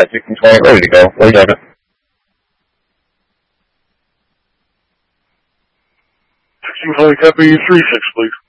at 1620, ready to go. Where you have it? 1620, copy 36, please.